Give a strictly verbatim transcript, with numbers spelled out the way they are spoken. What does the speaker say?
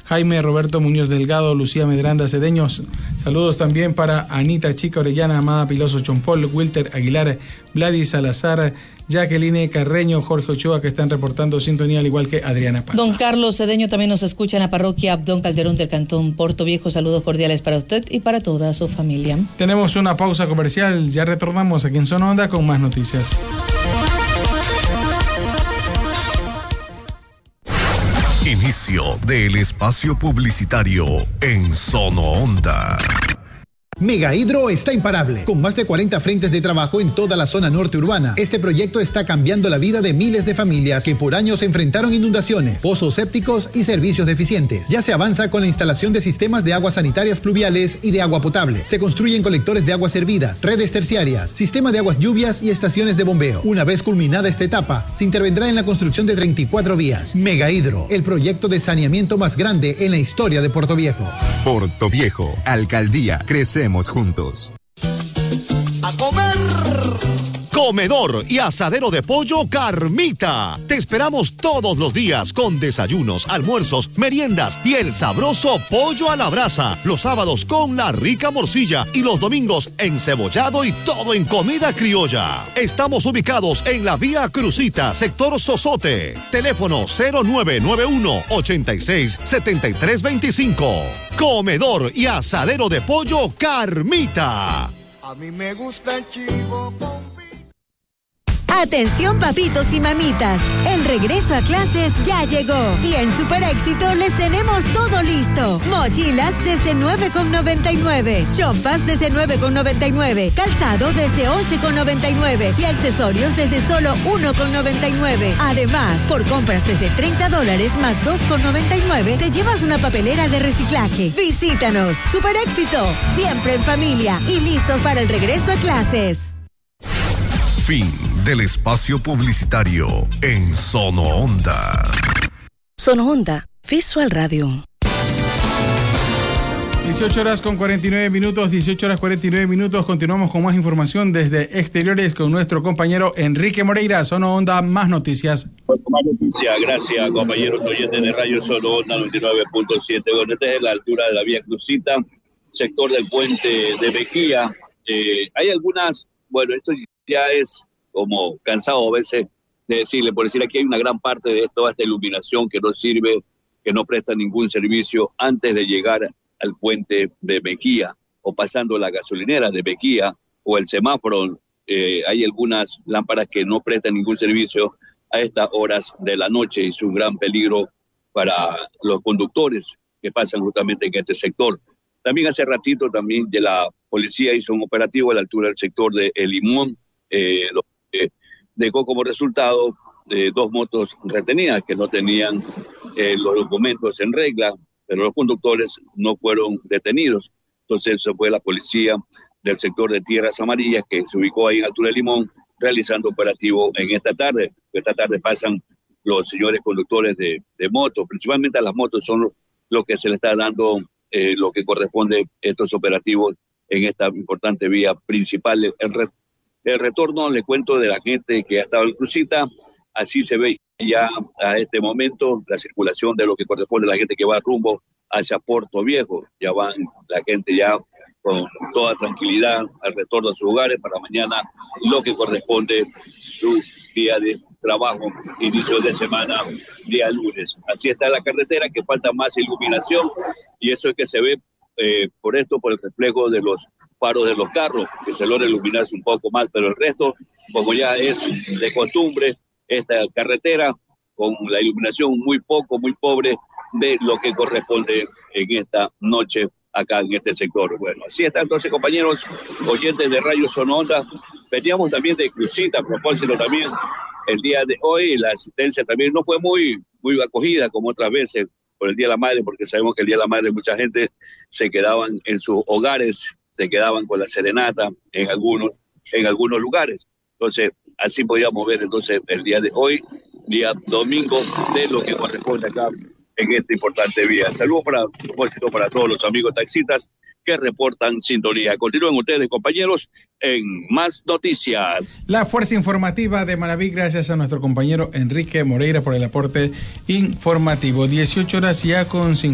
Jaime Roberto Muñoz Delgado, Lucía Medranda Cedeños. Saludos también para Anita Chica Orellana, Amada Piloso Chompol, Wilter Aguilar, Vladis Salazar, Jacqueline Carreño, Jorge Ochoa, que están reportando sintonía, al igual que Adriana Palma. Don Carlos Cedeño también nos escucha en la parroquia Abdón Calderón del Cantón Puerto Viejo. Saludos cordiales para usted y para toda su familia. Tenemos una pausa comercial, ya retornamos aquí en Zona Onda con más noticias. Inicio del espacio publicitario en Zona Onda. Megahidro está imparable, con más de cuarenta frentes de trabajo en toda la zona norte urbana. Este proyecto está cambiando la vida de miles de familias que por años enfrentaron inundaciones, pozos sépticos y servicios deficientes. Ya se avanza con la instalación de sistemas de aguas sanitarias pluviales y de agua potable. Se construyen colectores de aguas servidas, redes terciarias, sistema de aguas lluvias y estaciones de bombeo. Una vez culminada esta etapa, se intervendrá en la construcción de treinta y cuatro vías. Megahidro, el proyecto de saneamiento más grande en la historia de Puerto Viejo. Puerto Viejo, Alcaldía, crecemos juntos. ¡A comer! Comedor y asadero de pollo Carmita. Te esperamos todos los días con desayunos, almuerzos, meriendas y el sabroso pollo a la brasa. Los sábados con la rica morcilla y los domingos encebollado y todo en comida criolla. Estamos ubicados en la vía Crucita, sector Sosote. Teléfono cero nueve nueve uno, ochenta y seis, setenta y tres veinticinco. Comedor y asadero de pollo Carmita. A mí me gusta el chivo con... Atención papitos y mamitas, el regreso a clases ya llegó y en Super Éxito les tenemos todo listo. Mochilas desde nueve con noventa y nueve, chompas desde nueve con noventa y nueve, calzado desde once con noventa y nueve y accesorios desde solo uno con noventa y nueve. Además, por compras desde treinta dólares más dos con noventa y nueve, te llevas una papelera de reciclaje. Visítanos, Super Éxito, siempre en familia y listos para el regreso a clases. Fin del espacio publicitario en Zona Onda. Zona Onda, Visual Radio. dieciocho horas con cuarenta y nueve minutos, dieciocho horas cuarenta y nueve minutos. Continuamos con más información desde exteriores con nuestro compañero Enrique Moreira. Zona Onda, más noticias. Más noticias, gracias compañeros oyentes de Radio Zona Onda noventa y nueve punto siete. Bueno, esta es la altura de la vía Crucita, sector del puente de Mejía. Eh, hay algunas, bueno, esto ya es como cansado a veces de decirle, por decir aquí hay una gran parte de toda esta iluminación que no sirve, que no presta ningún servicio antes de llegar al puente de Mejía o pasando la gasolinera de Mejía o el semáforo. Eh, hay algunas lámparas que no prestan ningún servicio a estas horas de la noche y es un gran peligro para los conductores que pasan justamente en este sector. También hace ratito también de la policía hizo un operativo a la altura del sector de El Limón, eh, lo que dejó como resultado de dos motos retenidas que no tenían eh, los documentos en regla, pero los conductores no fueron detenidos. Entonces eso fue la policía del sector de Tierras Amarillas que se ubicó ahí en altura del Limón realizando operativo en esta tarde. Esta tarde pasan los señores conductres de, de motos, principalmente a las motos son lo, lo que se le está dando eh, lo que corresponde a estos operativos en esta importante vía principal. El, re, el retorno, le cuento, de la gente que ha estado en Crucita, así se ve ya a este momento la circulación de lo que corresponde a la gente que va rumbo hacia Puerto Viejo. Ya van la gente ya con toda tranquilidad al retorno a sus hogares para mañana lo que corresponde su día de trabajo, inicio de semana, día lunes. Así está la carretera, que falta más iluminación y eso es que se ve eh, por esto, por el reflejo de los faros de los carros, que se logra iluminarse un poco más, pero el resto, como ya es de costumbre, esta carretera con la iluminación muy poco, muy pobre de lo que corresponde en esta noche acá en este sector. Bueno, así está entonces, compañeros oyentes de Radio Zona Onda. Veníamos también de Crucita, a propósito también el día de hoy, la asistencia también no fue muy, muy acogida como otras veces por el Día de la Madre, porque sabemos que el Día de la Madre mucha gente se quedaban en sus hogares, se quedaban con la serenata en algunos, en algunos lugares. Entonces, así podíamos ver entonces el día de hoy, día domingo, de lo que corresponde acá en esta importante vía. Saludos para, propósito para todos los amigos taxistas que reportan sintonía. Continúen ustedes, compañeros, en más noticias. La fuerza informativa de Manaví, gracias a nuestro compañero Enrique Moreira por el aporte informativo. dieciocho horas ya con cincuenta.